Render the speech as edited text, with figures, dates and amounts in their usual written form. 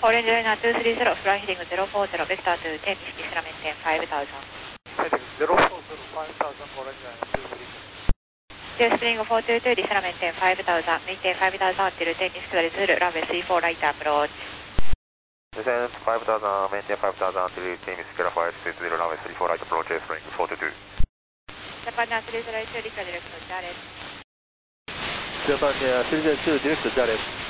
Orange Liner 230, fly heading 040, vector to 10, Nisiki Seramen 10,5000. Heading 040, 5000, Orange Liner 230. Spring 422, Seramen 10,5000, maintain 5000 until 10, Nisiki Zulu, runway 34, right approach. Descend 5000, maintain 5000 until 10, Nisiki 560, runway 34, right approach, Spring 422. Japan Air 302, direct to Dallas. Japan Air 302, direct to Dallas.